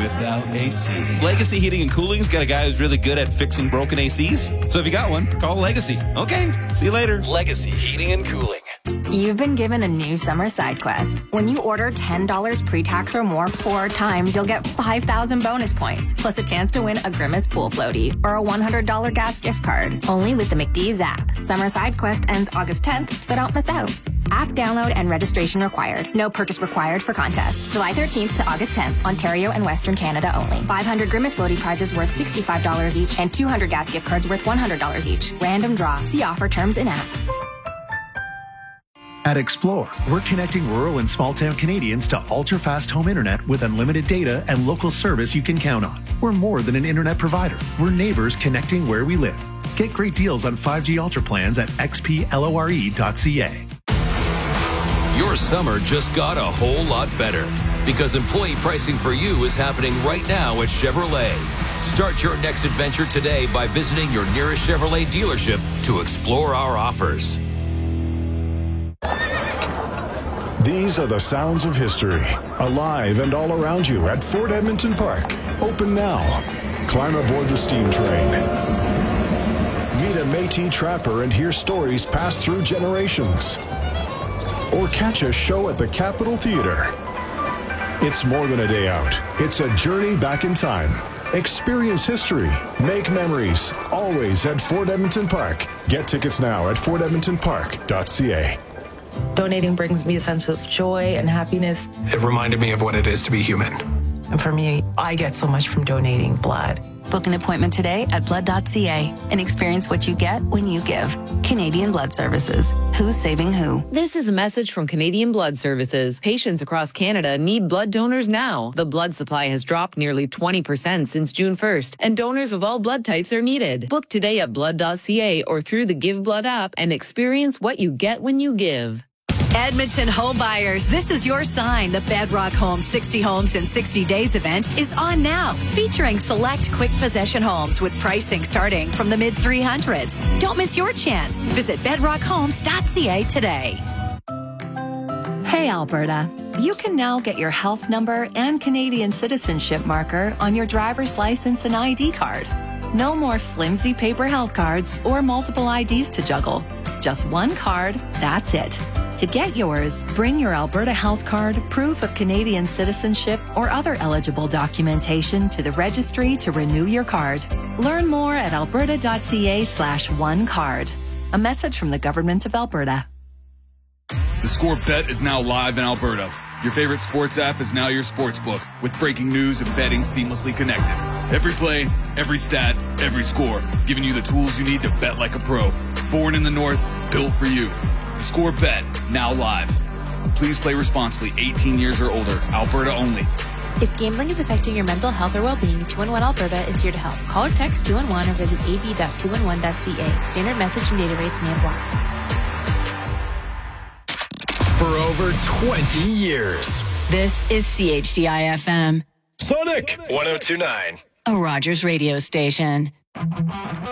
without AC. Legacy Heating and Cooling's got a guy who's really good at fixing broken ACs. So if you got one, call Legacy. Okay, see you later. Legacy Heating and Cooling. You've been given a new summer side quest. When you order $10 pre-tax or more 4 times, you'll get 5,000 bonus points, plus a chance to win a Grimace pool floaty or a $100 gas gift card. Only with the McDee's app. Summer side quest ends August 10th, so don't miss out. App download and registration required. No purchase required for contest. July 13th to August 10th, Ontario and Western Canada only. 500 Grimace floaty prizes worth $65 each and 200 gas gift cards worth $100 each. Random draw. See offer terms in app. At Explore, we're connecting rural and small-town Canadians to ultra-fast home internet with unlimited data and local service you can count on. We're more than an internet provider. We're neighbors connecting where we live. Get great deals on 5G Ultra plans at xplore.ca. Your summer just got a whole lot better because employee pricing for you is happening right now at Chevrolet. Start your next adventure today by visiting your nearest Chevrolet dealership to explore our offers. These are the sounds of history, alive and all around you at Ford Edmonton Park. Open now. Climb aboard the steam train. Meet a Métis trapper and hear stories passed through generations. Or catch a show at the Capitol Theatre. It's more than a day out. It's a journey back in time. Experience history. Make memories. Always at Ford Edmonton Park. Get tickets now at fordedmontonpark.ca. Donating brings me a sense of joy and happiness. It reminded me of what it is to be human. And for me, I get so much from donating blood. Book an appointment today at blood.ca and experience what you get when you give. Canadian Blood Services. Who's saving who? This is a message from Canadian Blood Services. Patients across Canada need blood donors now. The blood supply has dropped nearly 20% since June 1st, and donors of all blood types are needed. Book today at blood.ca or through the Give Blood app and experience what you get when you give. Edmonton home buyers, this is your sign. The Bedrock Homes 60 Homes in 60 Days event is on now, featuring select quick possession homes with pricing starting from the mid-300s. Don't miss your chance. Visit bedrockhomes.ca today. Hey, Alberta. You can now get your health number and Canadian citizenship marker on your driver's license and ID card. No more flimsy paper health cards or multiple IDs to juggle. Just one card, that's it. To get yours, bring your Alberta Health Card, proof of Canadian citizenship, or other eligible documentation to the registry to renew your card. Learn more at alberta.ca/onecard. A message from the Government of Alberta. The Score Bet is now live in Alberta. Your favorite sports app is now your sportsbook, with breaking news and betting seamlessly connected. Every play, every stat, every score, giving you the tools you need to bet like a pro. Born in the North, built for you. The Score Bet, now live. Please play responsibly, 18 years or older, Alberta only. If gambling is affecting your mental health or well-being, 211 Alberta is here to help. Call or text 211 or visit av.211.ca. Standard message and data rates may apply. For over 20 years. This is CHDI-FM. Sonic 102.9. A Rogers radio station.